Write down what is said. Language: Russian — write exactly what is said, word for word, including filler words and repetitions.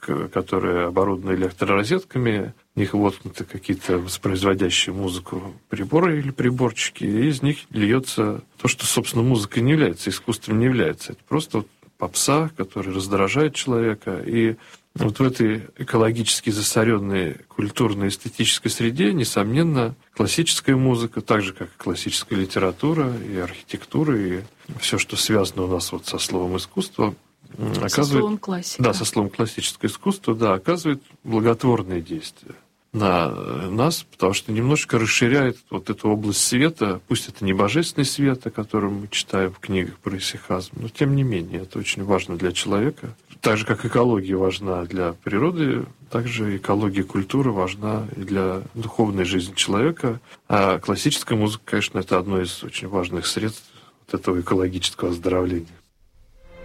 которые оборудованы электророзетками, в них воткнуты какие-то воспроизводящие музыку приборы или приборчики, и из них льется то, что, собственно, музыкой не является, искусством не является. Это просто вот попса, которая раздражает человека. И вот в этой экологически засоренной культурно-эстетической среде, несомненно, классическая музыка, так же, как и классическая литература, и архитектура, и все, что связано у нас вот со словом искусство, оказывает... Со словом классика. Да, со словом классическое искусство, да, оказывает благотворное действие на нас, потому что немножко расширяет вот эту область света, пусть это не божественный свет, о котором мы читаем в книгах про исихазм, но тем не менее это очень важно для человека. Так же, как экология важна для природы, так же экология культуры важна и для духовной жизни человека. А классическая музыка, конечно, это одно из очень важных средств вот этого экологического оздоровления.